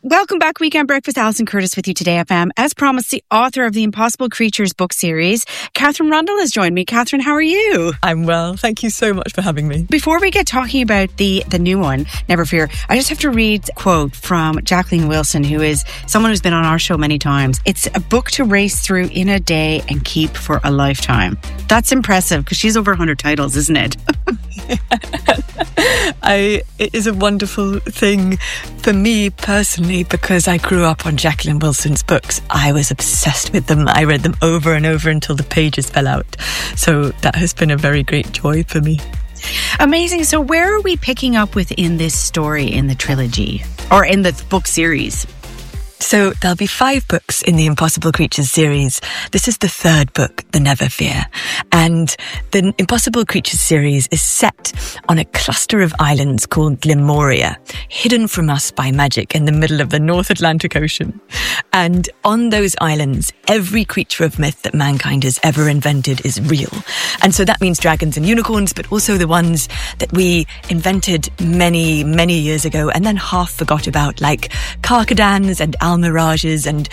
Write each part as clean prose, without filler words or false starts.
Welcome back, Weekend Breakfast. Alison Curtis with you today, FM. As promised, the author of the Impossible Creatures book series, Catherine Rundle, has joined me. Catherine, how are you? I'm well. Thank you so much for having me. Before we get talking about the new one, Never Fear, I just have to read a quote from Jacqueline Wilson, who is someone who's been on our show many times. It's a book to race through in a day and keep for a lifetime. That's impressive because she's over 100 titles, isn't it? It is a wonderful thing for me personally because I grew up on Jacqueline Wilson's books. I was obsessed with them. I read them over and over until the pages fell out. So that has been a very great joy for me. Amazing. So where are we picking up within this story in the trilogy or in the book series? So there'll be 5 books in the Impossible Creatures series. This is the 3rd book, The Never Fear. And the Impossible Creatures series is set on a cluster of islands called Glemoria, hidden from us by magic in the middle of the North Atlantic Ocean. And on those islands, every creature of myth that mankind has ever invented is real. And so that means dragons and unicorns, but also the ones that we invented many, many years ago and then half forgot about, like Karkadans and Almirages and,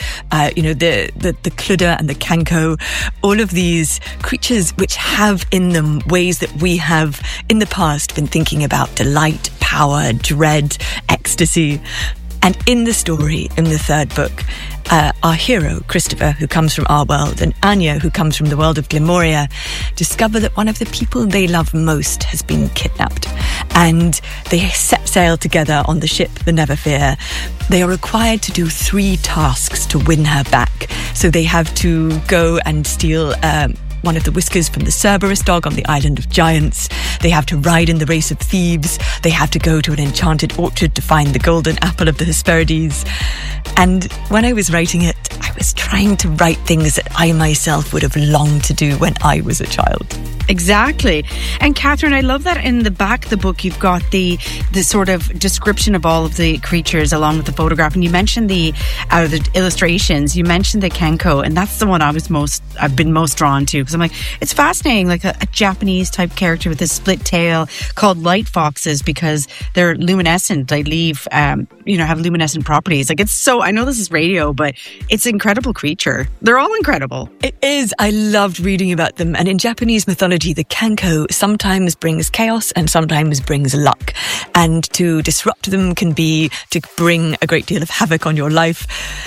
the Cluda and the Kanko, all of these creatures which have in them ways that we have in the past been thinking about: delight, power, dread, ecstasy. And in the story, in the 3rd book, our hero, Christopher, who comes from our world, and Anya, who comes from the world of Glemoria, discover that one of the people they love most has been kidnapped. And they set sail together on the ship, the Never Fear. They are required to do 3 tasks to win her back. So they have to go and steal one of the whiskers from the Cerberus dog on the island of giants. They have to ride in the race of thieves. They have to go to an enchanted orchard to find the golden apple of the Hesperides. And when I was writing it, I was trying to write things that I myself would have longed to do when I was a child. Exactly. And Catherine, I love that in the back of the book you've got the sort of description of all of the creatures along with the photograph. And you mentioned the illustrations, you mentioned the Kanko, and that's the one I've been most drawn to because I'm like, it's fascinating, like a Japanese type character with a split tail called light foxes because they're luminescent. They leave, have luminescent properties. Like, it's so, I know this is radio, but it's an incredible creature. They're all incredible. It is. I loved reading about them. And in Japanese mythology, the Kanko sometimes brings chaos and sometimes brings luck. And to disrupt them can be to bring a great deal of havoc on your life.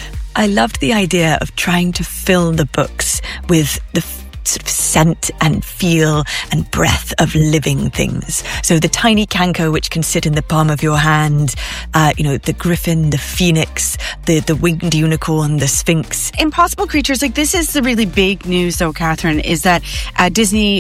I loved the idea of trying to fill the books with the sort of scent and feel and breath of living things. So the tiny Kanko, which can sit in the palm of your hand, the griffin, the phoenix, the winged unicorn, the sphinx. Impossible Creatures, like, this is the really big news though, Catherine, is that Disney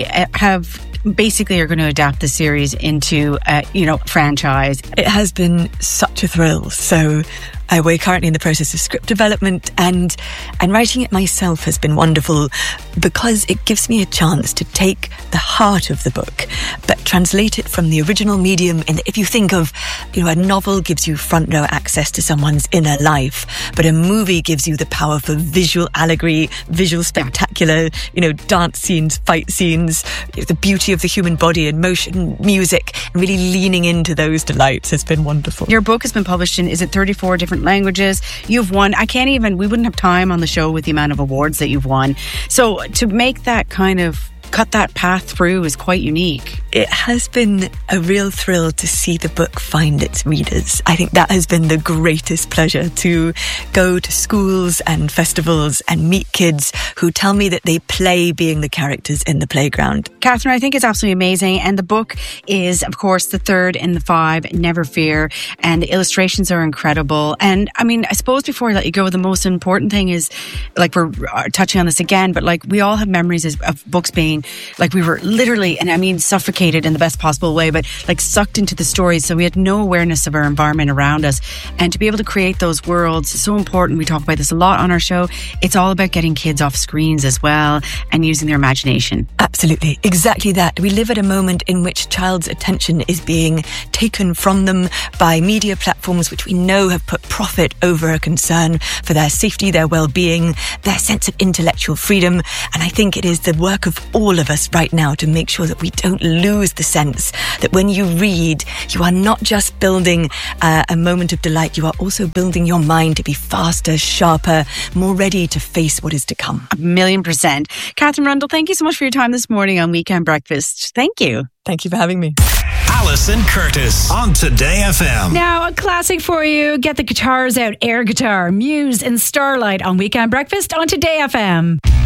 basically are going to adapt the series into franchise. It has been such a thrill. So we're currently in the process of script development, and writing it myself has been wonderful because it gives me a chance to take the heart of the book but translate it from the original medium. And if you think of, a novel gives you front row access to someone's inner life, but a movie gives you the power for visual allegory, visual spectacular, dance scenes, fight scenes, the beauty of the human body and motion, music, and really leaning into those delights has been wonderful. Your book has been published in, 34 different languages. You've won, we wouldn't have time on the show with the amount of awards that you've won. So to make that kind of cut that path through is quite unique. It has been a real thrill to see the book find its readers. I think that has been the greatest pleasure, to go to schools and festivals and meet kids who tell me that they play being the characters in the playground. Catherine, I think it's absolutely amazing. And the book is, of course, the 3rd in the 5, Never Fear. And the illustrations are incredible. And I suppose before I let you go, the most important thing is, like, we're touching on this again, but like, we all have memories of books being like, we were literally, and I mean suffocated in the best possible way, but like sucked into the stories. So we had no awareness of our environment around us. And to be able to create those worlds is so important. We talk about this a lot on our show. It's all about getting kids off screens as well and using their imagination. Absolutely. Exactly that. We live at a moment in which child's attention is being taken from them by media platforms which we know have put profit over a concern for their safety, their well-being, their sense of intellectual freedom. And I think it is the work of all of us right now to make sure that we don't lose the sense that when you read, you are not just building a moment of delight, you are also building your mind to be faster, sharper, more ready to face what is to come. 1,000,000%. Catherine Rundle, thank you so much for your time this morning on Weekend Breakfast. Thank you. Thank you for having me. Alison Curtis on Today FM. Now, a classic for you. Get the guitars out. Air guitar, Muse and Starlight on Weekend Breakfast on Today FM.